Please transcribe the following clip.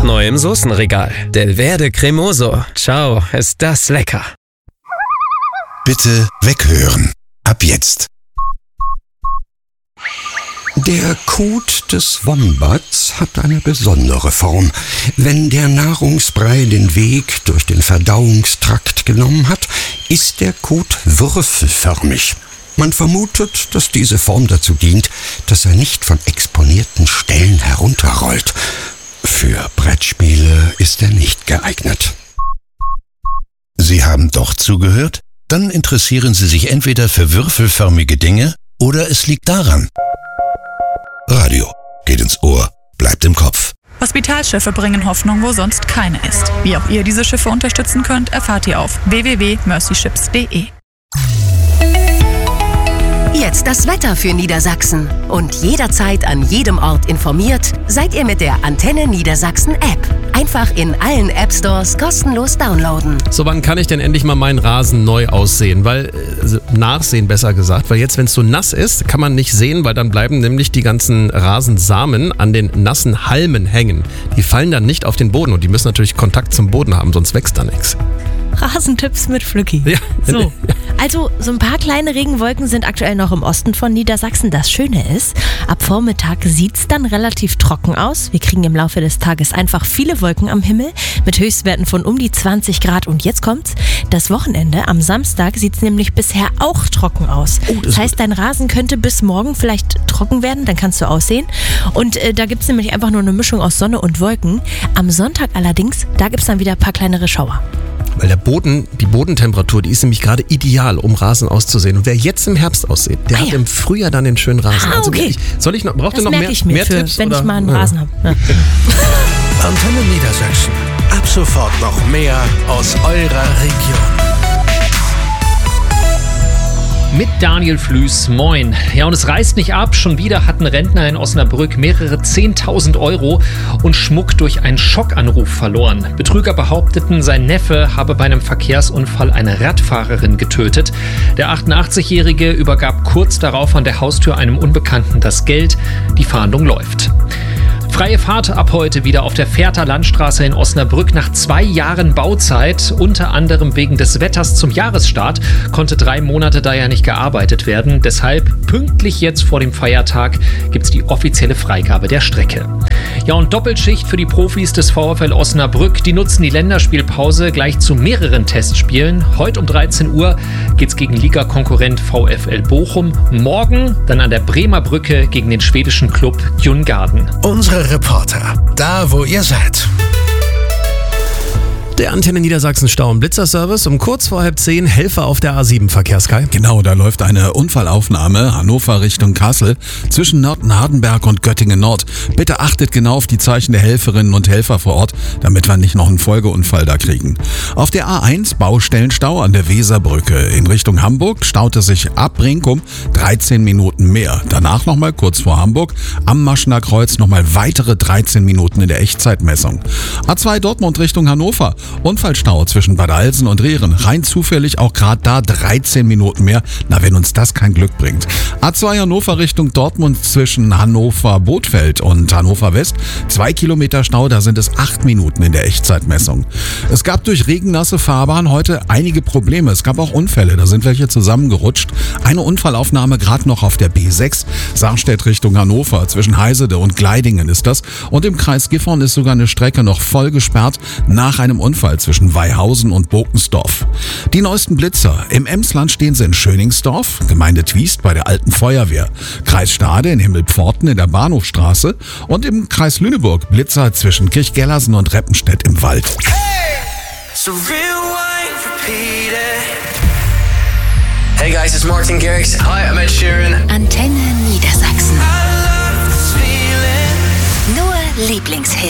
Jetzt neu im Soßenregal. Delverde Cremoso. Ciao, ist das lecker. Bitte weghören. Ab jetzt. Der Kot des Wombats hat eine besondere Form. Wenn der Nahrungsbrei den Weg durch den Verdauungstrakt genommen hat, ist der Kot würfelförmig. Man vermutet, dass diese Form dazu dient, dass er nicht von exponierten Stellen herunterrollt. Für Brettspiele ist er nicht geeignet. Sie haben doch zugehört? Dann interessieren Sie sich entweder für würfelförmige Dinge oder es liegt daran. Radio geht ins Ohr, bleibt im Kopf. Hospitalschiffe bringen Hoffnung, wo sonst keine ist. Wie auch ihr diese Schiffe unterstützen könnt, erfahrt ihr auf www.mercyships.de. Jetzt das Wetter für Niedersachsen. Und jederzeit an jedem Ort informiert, seid ihr mit der Antenne Niedersachsen App. Einfach in allen App-Stores kostenlos downloaden. So, wann kann ich denn endlich mal meinen Rasen neu aussehen? Nachsehen besser gesagt. Weil jetzt, wenn es so nass ist, kann man nicht sehen, weil dann bleiben nämlich die ganzen Rasensamen an den nassen Halmen hängen. Die fallen dann nicht auf den Boden und die müssen natürlich Kontakt zum Boden haben, sonst wächst da nichts. Rasentipps mit Flücki. Ja. So, also so ein paar kleine Regenwolken sind aktuell noch im Osten von Niedersachsen. Das Schöne ist, ab Vormittag sieht es dann relativ trocken aus. Wir kriegen im Laufe des Tages einfach viele Wolken am Himmel mit Höchstwerten von um die 20 Grad. Und jetzt kommt's, das Wochenende, am Samstag, sieht es nämlich bisher auch trocken aus. Das heißt, dein Rasen könnte bis morgen vielleicht trocken werden, dann kannst du aussehen. Und da gibt es nämlich einfach nur eine Mischung aus Sonne und Wolken. Am Sonntag allerdings, da gibt es dann wieder ein paar kleinere Schauer. Weil die Bodentemperatur, die ist nämlich gerade ideal, um Rasen auszusehen. Und wer jetzt im Herbst aussieht, der hat im Frühjahr dann den schönen Rasen. Okay. Braucht ihr noch mehr Tipps? Wenn ich mal einen Rasen habe. Ja. Antenne Niedersachsen. Ab sofort noch mehr aus eurer Region. Mit Daniel Flüß, moin. Ja, und es reißt nicht ab. Schon wieder hatten Rentner in Osnabrück mehrere 10.000 Euro und Schmuck durch einen Schockanruf verloren. Betrüger behaupteten, sein Neffe habe bei einem Verkehrsunfall eine Radfahrerin getötet. Der 88-Jährige übergab kurz darauf an der Haustür einem Unbekannten das Geld. Die Fahndung läuft. Freie Fahrt ab heute wieder auf der Fährter Landstraße in Osnabrück nach 2 Jahren Bauzeit. Unter anderem wegen des Wetters zum Jahresstart konnte 3 Monate da ja nicht gearbeitet werden. Deshalb pünktlich jetzt vor dem Feiertag gibt es die offizielle Freigabe der Strecke. Ja, und Doppelschicht für die Profis des VfL Osnabrück. Die nutzen die Länderspielpause gleich zu mehreren Testspielen. Heute um 13 Uhr geht's gegen Ligakonkurrent VfL Bochum. Morgen dann an der Bremer Brücke gegen den schwedischen Klub Djurgården. Unsere Reporter, da wo ihr seid. Der Antenne Niedersachsen Stau- und Blitzerservice um kurz vor 9:30 Helfer auf der A7 Verkehrskei. Genau, da läuft eine Unfallaufnahme Hannover Richtung Kassel zwischen Nörten-Hardenberg und Göttingen-Nord. Bitte achtet genau auf die Zeichen der Helferinnen und Helfer vor Ort, damit wir nicht noch einen Folgeunfall da kriegen. Auf der A1 Baustellenstau an der Weserbrücke in Richtung Hamburg staut es sich ab Brinkum 13 Minuten mehr. Danach nochmal kurz vor Hamburg am Maschener Kreuz nochmal weitere 13 Minuten in der Echtzeitmessung. A2 Dortmund Richtung Hannover. Unfallstau zwischen Bad Alsen und Rehren. Rein zufällig auch gerade da 13 Minuten mehr. Na, wenn uns das kein Glück bringt. A2 Hannover Richtung Dortmund zwischen Hannover-Bothfeld und Hannover West. 2 Kilometer Stau, da sind es 8 Minuten in der Echtzeitmessung. Es gab durch regennasse Fahrbahn heute einige Probleme. Es gab auch Unfälle, da sind welche zusammengerutscht. Eine Unfallaufnahme gerade noch auf der B6. Sarstedt Richtung Hannover. Zwischen Heisede und Gleidingen ist das. Und im Kreis Gifhorn ist sogar eine Strecke noch voll gesperrt nach einem Unfall zwischen Weihausen und Bokensdorf. Die neuesten Blitzer. Im Emsland stehen sie in Schöningsdorf, Gemeinde Twiest bei der Alten Feuerwehr, Kreis Stade in Himmelpforten in der Bahnhofstraße und im Kreis Lüneburg Blitzer zwischen Kirchgellersen und Reppenstedt im Wald. Hey guys, it's Martin Garrix. Hi, I'm Ed Sheeran. Antenne Niedersachsen. Nur Lieblingshits.